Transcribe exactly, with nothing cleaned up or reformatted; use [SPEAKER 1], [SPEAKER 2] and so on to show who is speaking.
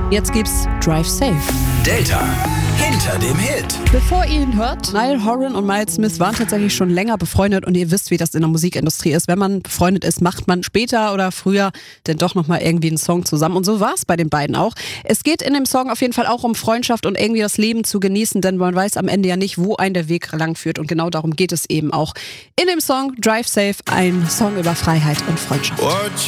[SPEAKER 1] Jetzt gibt's Drive Safe.
[SPEAKER 2] Delta hinter dem Hit.
[SPEAKER 1] Bevor ihr ihn hört, Niall Horan und Miles Smith waren tatsächlich schon länger befreundet und ihr wisst, wie das in der Musikindustrie ist. Wenn man befreundet ist, macht man später oder früher denn doch nochmal irgendwie einen Song zusammen. Und so war es bei den beiden auch. Es geht in dem Song auf jeden Fall auch um Freundschaft und irgendwie das Leben zu genießen, denn man weiß am Ende ja nicht, wo ein der Weg lang führt. Und genau darum geht es eben auch in dem Song Drive Safe, ein Song über Freiheit und Freundschaft.
[SPEAKER 3] Watch